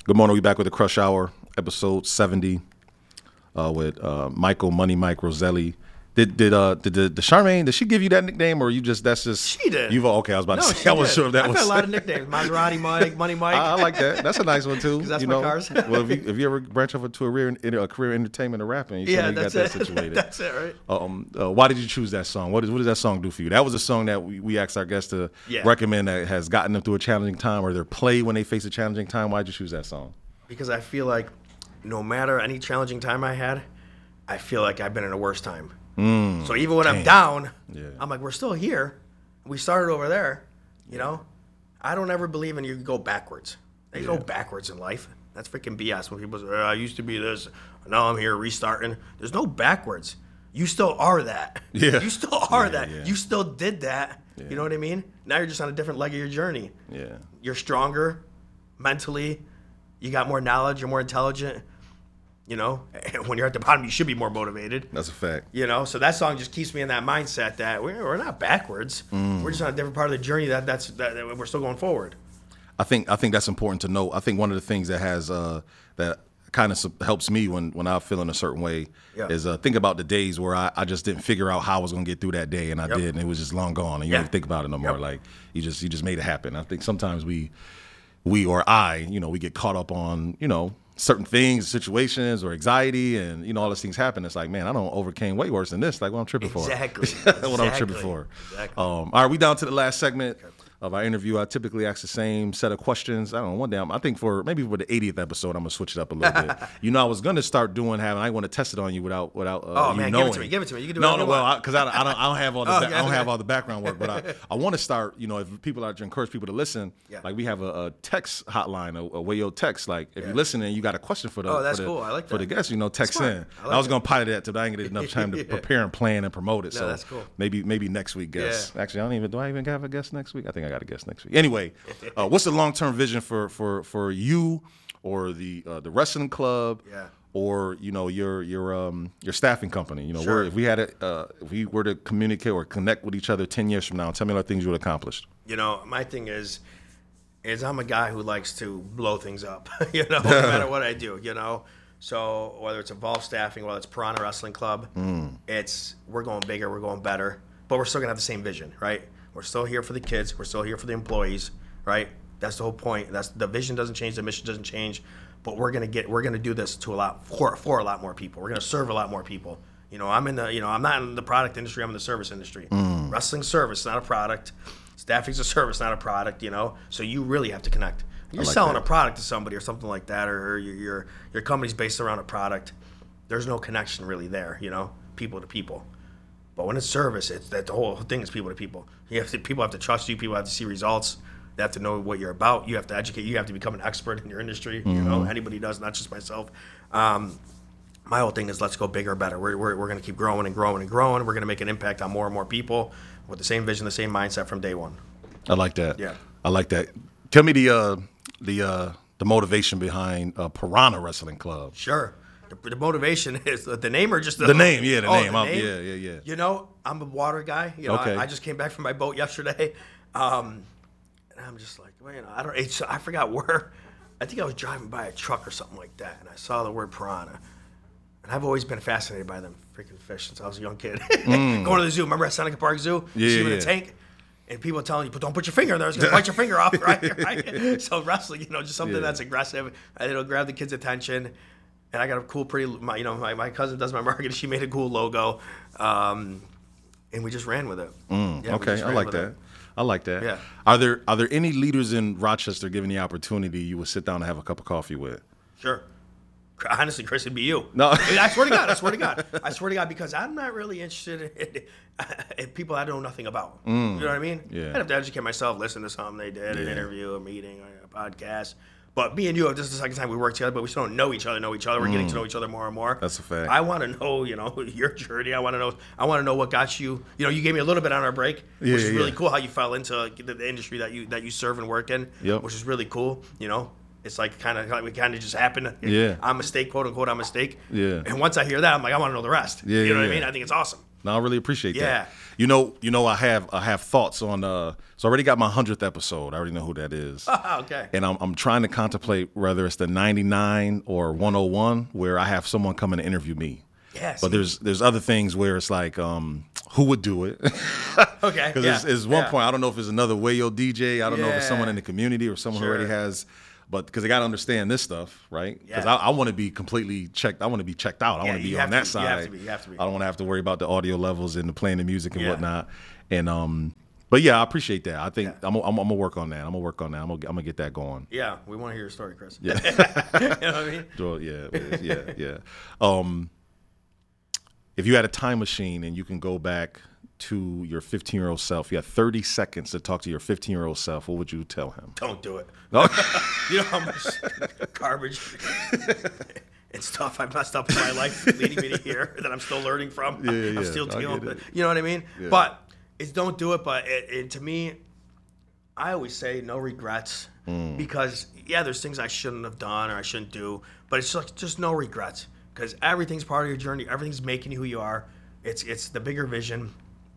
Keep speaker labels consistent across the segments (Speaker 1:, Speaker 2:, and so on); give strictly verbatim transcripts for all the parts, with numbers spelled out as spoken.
Speaker 1: Good morning. We back with the Crush Hour, episode seventy, uh, with uh, Michael Money Mike Roselli. Did did uh did the, the Charmaine, did she give you that nickname, or you just that's just
Speaker 2: she did?
Speaker 1: You've okay. I was about
Speaker 2: no,
Speaker 1: to say I wasn't sure if that
Speaker 2: I've
Speaker 1: was.
Speaker 2: I've had a lot of nicknames: Maserati Mike, Money Mike.
Speaker 1: I, I like that. That's a nice one too.
Speaker 2: Because that's
Speaker 1: you
Speaker 2: my
Speaker 1: know?
Speaker 2: cars.
Speaker 1: Well, if you if you ever branch off into a career in, a career in entertainment or rapping, you,
Speaker 2: yeah,
Speaker 1: you
Speaker 2: that's
Speaker 1: got
Speaker 2: it.
Speaker 1: that situated.
Speaker 2: That's it, right?
Speaker 1: Um, uh, why did you choose that song? What is what does that song do for you? That was a song that we, we asked our guests to
Speaker 2: yeah.
Speaker 1: recommend that has gotten them through a challenging time, or their play when they face a challenging time. Why did you choose that song?
Speaker 2: Because I feel like no matter any challenging time I had, I feel like I've been in a worse time.
Speaker 1: Mm,
Speaker 2: so even when
Speaker 1: damn.
Speaker 2: I'm down,
Speaker 1: yeah.
Speaker 2: I'm like, we're still here. We started over there, you know? I don't ever believe in you go backwards. They yeah. go backwards in life. That's freaking B S when people say, oh, I used to be this, now I'm here restarting. There's no backwards. You still are that.
Speaker 1: Yeah.
Speaker 2: You still are
Speaker 1: yeah,
Speaker 2: that.
Speaker 1: Yeah.
Speaker 2: You still did that. Yeah. You know what I mean? Now you're just on a different leg of your journey.
Speaker 1: Yeah.
Speaker 2: You're stronger mentally. You got more knowledge. You're more intelligent. You know, when you're at the bottom, you should be more motivated.
Speaker 1: That's a fact.
Speaker 2: You know, so that song just keeps me in that mindset that we're, we're not backwards. Mm. We're just on a different part of the journey that that's that, that we're still going forward.
Speaker 1: I think I think that's important to know. I think one of the things that has uh, that kind of helps me when, when I feel in a certain way yeah. is uh, think about the days where I, I just didn't figure out how I was going to get through that day, and I yep. did, and it was just long gone, and you yeah. don't even think about it no more. Yep. Like you just you just made it happen. I think sometimes we we or I, you know, we get caught up on, you know, certain things, situations, or anxiety, and you know all these things happen. It's like, man, I don't overcame way worse than this. Like what I'm tripping
Speaker 2: exactly.
Speaker 1: for. Exactly. What
Speaker 2: exactly.
Speaker 1: I'm tripping for.
Speaker 2: Exactly.
Speaker 1: Um, all right, we down to the last segment of our interview. I typically ask the same set of questions. I don't know, one day, I'm, I think for maybe for the eightieth episode, I'm gonna switch it up a little bit. You know, I was gonna start doing having. I want to test it on you without without. Uh,
Speaker 2: oh
Speaker 1: you
Speaker 2: man,
Speaker 1: knowing.
Speaker 2: give it to me. Give it to me. You can do
Speaker 1: no,
Speaker 2: it.
Speaker 1: No, well, because I, I, I don't. I don't have all the.
Speaker 2: oh,
Speaker 1: ba-
Speaker 2: okay.
Speaker 1: I don't have all the background work, but I, I want to start. You know, if people are to encourage people to listen,
Speaker 2: yeah. like
Speaker 1: we have a, a text hotline, a, a Wayo text. Like if yeah. you're listening, you got a question for the.
Speaker 2: Oh, that's
Speaker 1: for the,
Speaker 2: cool. I like that.
Speaker 1: For the guests, you know, text
Speaker 2: Smart.
Speaker 1: in.
Speaker 2: I, like
Speaker 1: I was
Speaker 2: that.
Speaker 1: gonna pilot that today. I didn't get enough time to
Speaker 2: yeah.
Speaker 1: prepare and plan and promote it.
Speaker 2: No,
Speaker 1: so
Speaker 2: that's cool.
Speaker 1: maybe maybe next week, guest.
Speaker 2: Yeah.
Speaker 1: Actually, I don't even. Do I even have a guest next week? I think I got a guest next week. Anyway. Uh, what's the long-term vision for, for, for you or the uh, the wrestling club
Speaker 2: yeah.
Speaker 1: or you know your your um your staffing company? You know,
Speaker 2: sure.
Speaker 1: where, if we had a, uh, if we were to communicate or connect with each other ten years from now, tell me what things you would accomplish.
Speaker 2: You know, my thing is, is I'm a guy who likes to blow things up. You know, no matter what I do. You know, so whether it's Evolve Staffing, whether it's Piranha Wrestling Club, mm. it's we're going bigger, we're going better, but we're still gonna have the same vision, right? We're still here for the kids. We're still here for the employees, right? That's the whole point. That's the vision doesn't change, the mission doesn't change, but we're gonna get, we're gonna do this to a lot for for a lot more people. We're gonna serve a lot more people. You know, I'm in the, you know, I'm not in the product industry. I'm in the service industry. Mm. Wrestling service, not a product. Staffing's a service, not a product. You know, so you really have to connect. You're like selling that. a product to somebody or something like that, or your your your company's based around a product. There's no connection really there. You know, people to people. But when it's service, it's that the whole thing is people to people. You have to, people have to trust you. People have to see results. They have to know what you're about. You have to educate. You have to become an expert in your industry. Mm-hmm. You know, anybody does, not just myself. Um, my whole thing is let's go bigger, better. We're we're, we're going to keep growing and growing and growing. We're going to make an impact on more and more people with the same vision, the same mindset from day one.
Speaker 1: I like that.
Speaker 2: Yeah,
Speaker 1: I like that. Tell me the uh, the uh, the motivation behind uh, Piranha Wrestling Club.
Speaker 2: Sure. The, the motivation is the name or just the,
Speaker 1: the name? Yeah, the
Speaker 2: oh,
Speaker 1: name.
Speaker 2: The name?
Speaker 1: Yeah, yeah, yeah.
Speaker 2: You know, I'm a water guy. You know,
Speaker 1: okay.
Speaker 2: I, I just came back from my boat yesterday, um, and I'm just like, well, you know, I don't. It's, I forgot where. I think I was driving by a truck or something like that, and I saw the word piranha. And I've always been fascinated by them freaking fish since I was a young kid. Mm. Going to the zoo. Remember at Seneca Park Zoo?
Speaker 1: Yeah,
Speaker 2: see them
Speaker 1: yeah.
Speaker 2: in a tank? And people telling you, but don't put your finger in there. It's going to bite your finger off, right? right? So wrestling, you know, just something yeah. that's aggressive. And it'll grab the kids' attention. And I got a cool, pretty, my, you know, my, my cousin does my marketing. She made a cool logo. Um, and we just ran with it.
Speaker 1: Mm,
Speaker 2: yeah,
Speaker 1: okay, I like that. It. I like that.
Speaker 2: Yeah.
Speaker 1: Are there are there any leaders in Rochester given the opportunity you would sit down and have a cup of coffee with?
Speaker 2: Sure. Honestly, Chris, it'd be you.
Speaker 1: No,
Speaker 2: I swear to God. I swear to God. I swear to God, because I'm not really interested in, in people I know nothing about. Mm, you know what I mean?
Speaker 1: Yeah.
Speaker 2: I'd have to educate myself, listen to something they did,
Speaker 1: yeah.
Speaker 2: an interview, a meeting, or a podcast. But me and you, this is the second time we work together, but we still don't know each other, know each other. We're mm. getting to know each other more and more.
Speaker 1: That's a fact.
Speaker 2: I want to know, you know, your journey. I want to know. I want to know what got you. You know, you gave me a little bit on our break,
Speaker 1: yeah,
Speaker 2: which is
Speaker 1: yeah.
Speaker 2: really cool. How you fell into the, the industry that you that you serve and work in,
Speaker 1: yep.
Speaker 2: which is really cool. You know. It's like kind of like we kind of just happened.
Speaker 1: Yeah.
Speaker 2: I'm mistake, quote unquote, I'm mistake.
Speaker 1: Yeah.
Speaker 2: And once I hear that, I'm like, I want to know the rest.
Speaker 1: Yeah.
Speaker 2: You know
Speaker 1: yeah,
Speaker 2: what
Speaker 1: yeah.
Speaker 2: I mean? I think it's awesome.
Speaker 1: No, I really appreciate
Speaker 2: Yeah.
Speaker 1: that. You know, you know, I have I have thoughts on. Uh, so I already got my hundredth episode. I already know who that is.
Speaker 2: Okay.
Speaker 1: And I'm I'm trying to contemplate whether it's the ninety-nine or one oh one, where I have someone come and interview me.
Speaker 2: Yes.
Speaker 1: But there's there's other things where it's like, um, who would do it?
Speaker 2: Okay.
Speaker 1: Because
Speaker 2: yeah.
Speaker 1: it's, it's one
Speaker 2: yeah.
Speaker 1: point. I don't know if it's another Wayo D J. I don't know if it's
Speaker 2: Yeah.
Speaker 1: someone in the community or someone
Speaker 2: Sure.
Speaker 1: who already has. But because they got to understand this stuff, right? Because
Speaker 2: Yeah.
Speaker 1: I, I want to be completely checked. I want to be checked out. I
Speaker 2: Yeah,
Speaker 1: want to
Speaker 2: you
Speaker 1: be
Speaker 2: have
Speaker 1: on
Speaker 2: to
Speaker 1: that
Speaker 2: be.
Speaker 1: side.
Speaker 2: You have to be. You have to be.
Speaker 1: I don't want to have to worry about the audio levels and the playing the music and
Speaker 2: Yeah.
Speaker 1: whatnot. And um, but yeah, I appreciate that. I think
Speaker 2: Yeah.
Speaker 1: I'm, I'm I'm gonna work on that. I'm gonna work on that. I'm gonna I'm gonna get that going.
Speaker 2: Yeah, we want to hear your story, Chris.
Speaker 1: Yeah.
Speaker 2: You know what I mean?
Speaker 1: Well, yeah, yeah, yeah. Um, if you had a time machine and you can go back to your fifteen-year-old self, you had thirty seconds to talk to your fifteen-year-old self, what would you tell him?
Speaker 2: Don't do it.
Speaker 1: No?
Speaker 2: You know how much garbage and stuff I messed up in my life leading me to here that I'm still learning from.
Speaker 1: Yeah, yeah,
Speaker 2: I'm
Speaker 1: yeah.
Speaker 2: still
Speaker 1: I
Speaker 2: dealing
Speaker 1: get
Speaker 2: with
Speaker 1: it.
Speaker 2: it. You know what I mean?
Speaker 1: Yeah.
Speaker 2: But it's don't do it. But it, it, to me, I always say no regrets
Speaker 1: Mm.
Speaker 2: because, yeah, there's things I shouldn't have done or I shouldn't do. But it's just, just no regrets because everything's part of your journey. Everything's making you who you are. It's, it's the bigger vision.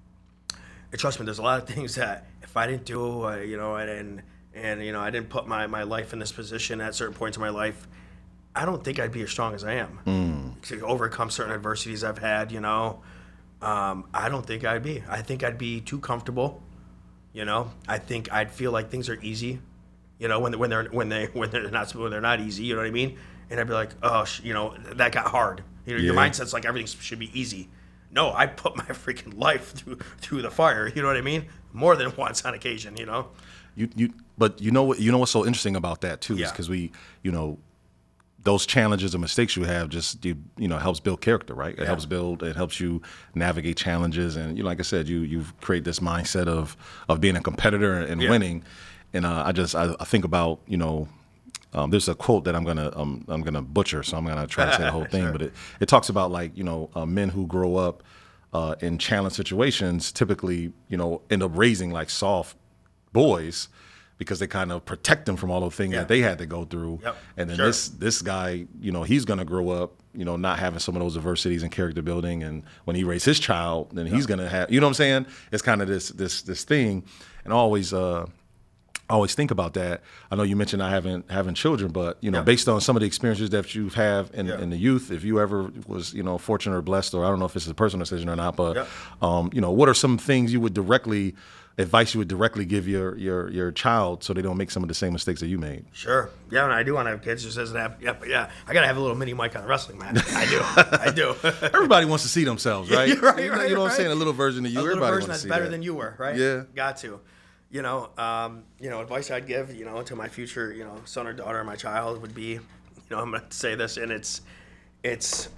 Speaker 2: And trust me, there's a lot of things that if I didn't do, uh, you know, and, and and you know, I didn't put my, my life in this position at certain points in my life, I don't think I'd be as strong as I am. Mm. To overcome certain adversities I've had, you know, um, I don't think I'd be. I think I'd be too comfortable. You know, I think I'd feel like things are easy. You know, when when they're when they when they're not when they're not easy. You know what I mean? And I'd be like, oh, sh- you know, that got hard. You know, your
Speaker 1: Yeah.
Speaker 2: mindset's like everything should be easy. No, I put my freaking life through through the fire. You know what I mean? More than once on occasion. You know.
Speaker 1: You you but you know what you know what's so interesting about that too is
Speaker 2: Yeah.
Speaker 1: because we you know those challenges and mistakes you have just you, you know helps build character, right? It
Speaker 2: Yeah.
Speaker 1: helps build it helps you navigate challenges, and you know like I said, you you've created this mindset of of being a competitor and
Speaker 2: Yeah.
Speaker 1: winning. And uh, I just I, I think about you know um, there's a quote that I'm gonna um, I'm gonna butcher, so I'm gonna try to say the whole thing,
Speaker 2: Sure.
Speaker 1: but it it talks about like you know uh, men who grow up uh, in challenge situations typically you know end up raising like soft boys because they kind of protect them from all the things
Speaker 2: Yeah.
Speaker 1: that they had to go through.
Speaker 2: Yep.
Speaker 1: And then
Speaker 2: Sure.
Speaker 1: this this guy, you know, he's gonna grow up, you know, not having some of those adversities and character building. And when he raises his child, then he's gonna have, you know what I'm saying? It's kind of this this this thing. And I always uh I always think about that. I know you mentioned I haven't having children, but you know,
Speaker 2: Yeah.
Speaker 1: based on some of the experiences that you've had in,
Speaker 2: Yeah.
Speaker 1: in the youth, if you ever was, you know, fortunate or blessed, or I don't know if it's a personal decision or not, but
Speaker 2: Yeah.
Speaker 1: um, you know, what are some things you would directly advice you would directly give your your your child so they don't make some of the same mistakes that you made?
Speaker 2: Sure. Yeah, and I do want to have kids. Just doesn't have. Yeah, but yeah, I gotta have a little mini mic on the wrestling mat. I do. I do.
Speaker 1: Everybody wants to see themselves, right?
Speaker 2: You're right,
Speaker 1: you know,
Speaker 2: right,
Speaker 1: you know what I'm
Speaker 2: right.
Speaker 1: saying? A little version of you.
Speaker 2: A little
Speaker 1: Everybody
Speaker 2: version
Speaker 1: wants
Speaker 2: that's
Speaker 1: to see
Speaker 2: better
Speaker 1: that.
Speaker 2: than you were, right?
Speaker 1: Yeah.
Speaker 2: Got to. You know, um, you know, advice I'd give, you know, to my future, you know, son or daughter, my child would be, you know, I'm gonna say this, and it's, it's,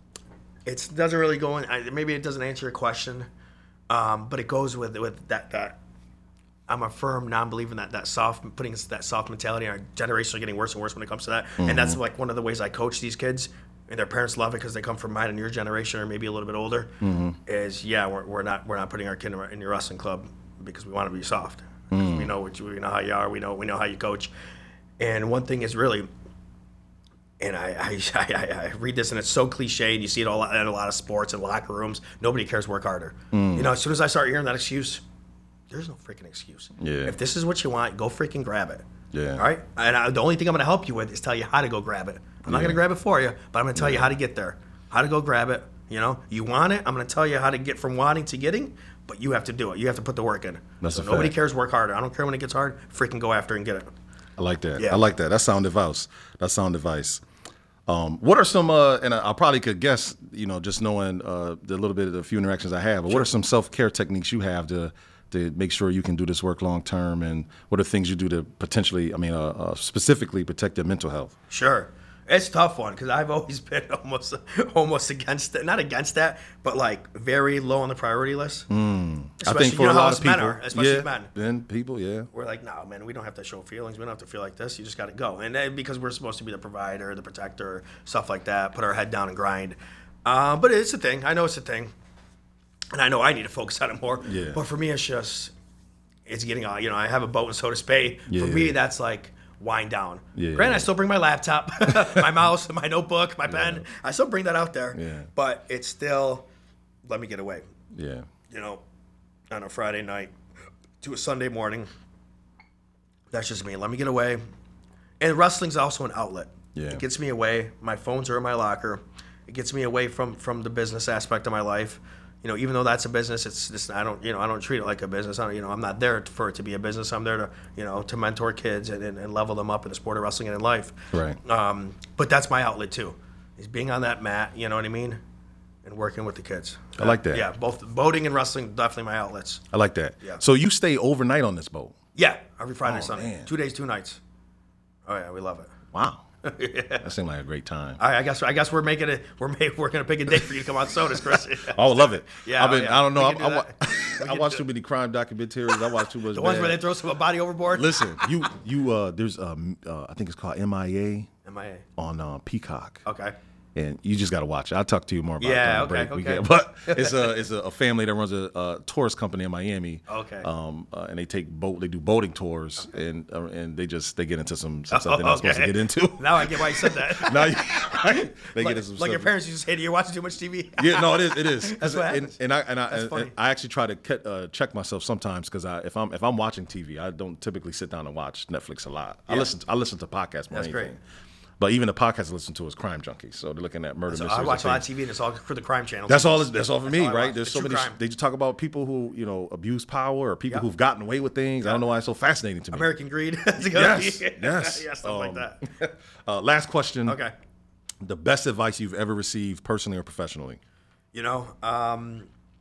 Speaker 2: it doesn't really go in. I, maybe it doesn't answer your question, um, but it goes with with that that. I'm a firm non-believer in that that soft putting that soft mentality. Our generation are getting worse and worse when it comes to that,
Speaker 1: Mm-hmm.
Speaker 2: and that's like one of the ways I coach these kids. And their parents love it because they come from mine and your generation, or maybe a little bit older.
Speaker 1: Mm-hmm.
Speaker 2: Is yeah, we're, we're not we're not putting our kid in, in your wrestling club because we want to be soft. Because
Speaker 1: Mm.
Speaker 2: we know what you, we know how you are. We know we know how you coach. And one thing is really, and I I, I I read this and it's so cliche, and you see it all in a lot of sports and locker rooms. Nobody cares work harder.
Speaker 1: Mm.
Speaker 2: You know, as soon as I start hearing that excuse, there's no freaking excuse.
Speaker 1: Yeah.
Speaker 2: If this is what you want, go freaking grab it.
Speaker 1: Yeah.
Speaker 2: All right. And I, the only thing I'm going to help you with is tell you how to go grab it. I'm not
Speaker 1: Yeah.
Speaker 2: going to grab it for you, but I'm going to tell you how to get there. How to go grab it. You know, you want it. I'm going to tell you how to get from wanting to getting, but you have to do it. You have to put the work in.
Speaker 1: That's
Speaker 2: so
Speaker 1: a
Speaker 2: nobody
Speaker 1: fact.
Speaker 2: cares work harder. I don't care when it gets hard. Freaking go after it and get it.
Speaker 1: I like that.
Speaker 2: Yeah.
Speaker 1: I like that. That's sound advice. That's sound advice. Um, what are some, uh, and I, I probably could guess, you know, just knowing uh, the little bit of the few interactions I have, but what are some self-care techniques you have to to make sure you can do this work long term, and what are things you do to potentially, I mean, uh, uh, specifically protect your mental health?
Speaker 2: Sure. It's a tough one because I've always been almost almost against it. Not against that, but like very low on the priority list.
Speaker 1: Mm. I
Speaker 2: Especially-
Speaker 1: think for
Speaker 2: you know
Speaker 1: a
Speaker 2: how
Speaker 1: lot
Speaker 2: us
Speaker 1: of
Speaker 2: men
Speaker 1: people,
Speaker 2: are, especially
Speaker 1: yeah,
Speaker 2: men.
Speaker 1: men, people, yeah.
Speaker 2: We're like, no, man, we don't have to show feelings. We don't have to feel like this. You just got to go. And then because we're supposed to be the provider, the protector, stuff like that, put our head down and grind. Uh, but it's a thing. I know it's a thing. And I know I need to focus on it more.
Speaker 1: Yeah.
Speaker 2: But for me, it's just, it's getting on. You know, I have a boat in Soda Spey.
Speaker 1: Yeah.
Speaker 2: For me, that's like wind down.
Speaker 1: Yeah.
Speaker 2: Granted, I still bring my laptop, my mouse, my notebook, my pen. I still bring that out there.
Speaker 1: Yeah.
Speaker 2: But it's still, let me get away.
Speaker 1: Yeah.
Speaker 2: You know, on a Friday night to a Sunday morning. That's just me. Let me get away. And wrestling's also an outlet.
Speaker 1: Yeah.
Speaker 2: It gets me away. My phones are in my locker. It gets me away from, from the business aspect of my life. You know, even though that's a business, it's just I don't you know I don't treat it like a business. I don't, you know, I'm not there for it to be a business. I'm there to you know to mentor kids and, and, and level them up in the sport of wrestling and in life.
Speaker 1: Right.
Speaker 2: Um, but that's my outlet too, is being on that mat. You know what I mean, and working with the kids.
Speaker 1: I like that.
Speaker 2: Yeah, both boating and wrestling definitely my outlets.
Speaker 1: I like that.
Speaker 2: Yeah.
Speaker 1: So you stay overnight on this boat?
Speaker 2: Yeah, every Friday
Speaker 1: Oh,
Speaker 2: and Sunday,
Speaker 1: man.
Speaker 2: two days, two nights. Oh yeah, we love it.
Speaker 1: Wow.
Speaker 2: Yeah.
Speaker 1: That seemed like a great time.
Speaker 2: I, I guess I guess we're making it. We're ma- we're gonna pick a date for you to come on Sodas, Chris.
Speaker 1: I would love it.
Speaker 2: Yeah,
Speaker 1: I've been,
Speaker 2: oh, yeah.
Speaker 1: I don't know.
Speaker 2: We
Speaker 1: I,
Speaker 2: can
Speaker 1: I,
Speaker 2: do
Speaker 1: wa-
Speaker 2: that. We
Speaker 1: I
Speaker 2: can
Speaker 1: watched
Speaker 2: do
Speaker 1: too many crime documentaries. I watched too much.
Speaker 2: The ones where
Speaker 1: bad-
Speaker 2: they throw some body overboard.
Speaker 1: Listen, you you uh, there's um uh, I think it's called M I A
Speaker 2: M I A.
Speaker 1: on uh, Peacock.
Speaker 2: Okay.
Speaker 1: And you just got to watch it. I'll talk to you more about
Speaker 2: Yeah,
Speaker 1: it. during the
Speaker 2: okay,
Speaker 1: break. We
Speaker 2: okay.
Speaker 1: get- But it's a it's a, a family that runs a, a tourist company in Miami.
Speaker 2: Okay.
Speaker 1: Um, uh, and they take boat. They do boating tours, and uh, and they just they get into some, some stuff they're not supposed to
Speaker 2: Okay.
Speaker 1: get into.
Speaker 2: Now I get why you said that.
Speaker 1: now you, right? They
Speaker 2: like,
Speaker 1: get into some
Speaker 2: like your
Speaker 1: stuff.
Speaker 2: parents used to say, "Do you watch too much T V?"
Speaker 1: Yeah, no, it is. It is.
Speaker 2: That's what
Speaker 1: and,
Speaker 2: happens.
Speaker 1: and I and I
Speaker 2: That's
Speaker 1: and,
Speaker 2: funny.
Speaker 1: and I actually try to cut, uh, check myself sometimes because I if I'm if I'm watching T V, I don't typically sit down and watch Netflix a lot. I
Speaker 2: Yeah.
Speaker 1: listen I listen to podcasts more
Speaker 2: That's
Speaker 1: than anything.
Speaker 2: great.
Speaker 1: But even the podcast I listen to is Crime Junkies, so they're looking at murder
Speaker 2: So
Speaker 1: mysteries.
Speaker 2: I watch a
Speaker 1: and
Speaker 2: lot of
Speaker 1: things.
Speaker 2: T V, and it's all for the crime channel.
Speaker 1: That's all. That's all for me,
Speaker 2: all I
Speaker 1: right?
Speaker 2: watch.
Speaker 1: There's
Speaker 2: The
Speaker 1: so
Speaker 2: true
Speaker 1: many.
Speaker 2: crime.
Speaker 1: They just talk about people who you know abuse power or people
Speaker 2: Yep.
Speaker 1: who've gotten away with things. I don't know why it's so fascinating to me.
Speaker 2: American Greed. To go-
Speaker 1: Yes, yes.
Speaker 2: yeah, stuff like
Speaker 1: Um,
Speaker 2: that.
Speaker 1: uh, last question.
Speaker 2: Okay.
Speaker 1: The best advice you've ever received, personally or professionally?
Speaker 2: You know, um,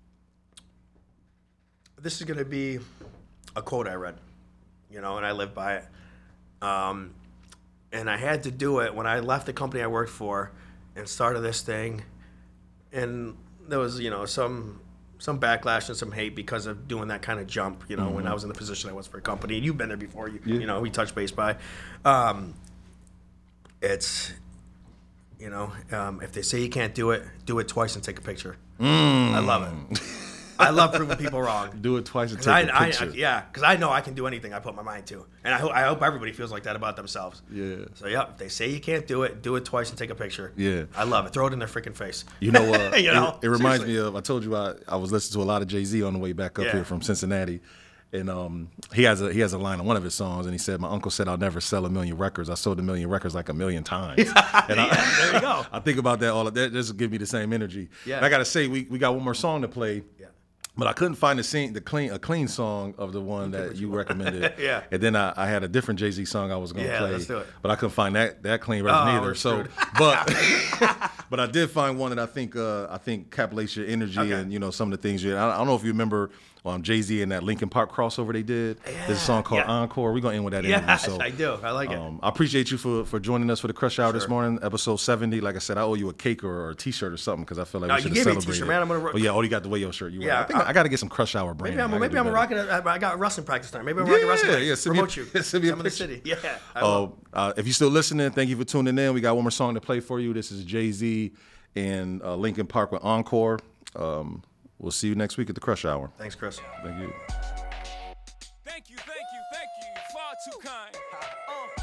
Speaker 2: this is going to be a quote I read, you know, and I live by it. Um, and I had to do it when I left the company I worked for and started this thing. And there was, you know, some some backlash and some hate because of doing that kind of jump, you know, when I was in the position I was for a company. And you've been there before, you,
Speaker 1: Yeah.
Speaker 2: you know, we touched base by. Um, it's, you know, um, if they say you can't do it, do it twice and take a picture. I love it. I love proving people wrong.
Speaker 1: Do it twice and
Speaker 2: 'Cause
Speaker 1: take a
Speaker 2: I, I,
Speaker 1: picture.
Speaker 2: I, yeah, because I know I can do anything I put my mind to, and I hope I hope everybody feels like that about themselves.
Speaker 1: Yeah.
Speaker 2: So yeah, if they say you can't do it, do it twice and take a picture.
Speaker 1: Yeah.
Speaker 2: I love it. Throw it in their freaking face.
Speaker 1: You know, uh,
Speaker 2: You know?
Speaker 1: it, it reminds
Speaker 2: Seriously.
Speaker 1: me of. I told you I, I was listening to a lot of Jay-Z on the way back up
Speaker 2: Yeah.
Speaker 1: here from Cincinnati, and um, he has a he has a line on one of his songs, and he said, "My uncle said I'll never sell a million records. I sold a million records like a million times." And I,
Speaker 2: Yeah, there you go.
Speaker 1: I think about that all. That just give me the same energy.
Speaker 2: Yeah.
Speaker 1: And I gotta say, we, we got one more song to play.
Speaker 2: Yeah.
Speaker 1: But I couldn't find the scene, the clean, a clean song of the one that you recommended.
Speaker 2: Yeah.
Speaker 1: And then I, I had a different Jay-Z song I was going to
Speaker 2: Yeah,
Speaker 1: play.
Speaker 2: let's do it.
Speaker 1: But I couldn't find that that clean version
Speaker 2: Oh,
Speaker 1: either.
Speaker 2: we're
Speaker 1: So,
Speaker 2: screwed.
Speaker 1: but but I did find one that I think uh, I think encapsulates your energy
Speaker 2: Okay.
Speaker 1: and you know some of the things you. I, I don't know if you remember um, Jay-Z and that Linkin Park crossover they did. There's a song called
Speaker 2: yeah.
Speaker 1: Encore. We're gonna end with that interview.
Speaker 2: Yes,
Speaker 1: So
Speaker 2: I do. I like it.
Speaker 1: um, I appreciate you for, for joining us for the Crush Hour this
Speaker 2: Sure.
Speaker 1: morning, episode seventy. Like I said, I owe you a cake or, or a T-shirt or something because I feel like
Speaker 2: No,
Speaker 1: we
Speaker 2: you
Speaker 1: should have
Speaker 2: gave me a
Speaker 1: celebrated.
Speaker 2: T-shirt, man. I'm gonna ro-
Speaker 1: But yeah, oh, you got the way your shirt. You
Speaker 2: Yeah,
Speaker 1: I think I,
Speaker 2: I-
Speaker 1: got to get some Crush Hour brand.
Speaker 2: Maybe I'm,
Speaker 1: I gotta
Speaker 2: maybe
Speaker 1: do
Speaker 2: I'm
Speaker 1: better.
Speaker 2: rocking. A, I got wrestling practice time. Maybe I'm
Speaker 1: Yeah,
Speaker 2: rocking wrestling.
Speaker 1: yeah,
Speaker 2: practice.
Speaker 1: yeah, send me a-
Speaker 2: Promote you.
Speaker 1: send me a
Speaker 2: I'm in the
Speaker 1: picture.
Speaker 2: city. Yeah. I
Speaker 1: Uh,
Speaker 2: will.
Speaker 1: uh, if you're still listening, thank you for tuning in. We got one more song to play for you. This is Jay-Z and uh, Linkin Park with Encore. Um, we'll see you next week at the Crush Hour.
Speaker 2: Thanks, Chris.
Speaker 1: Thank you.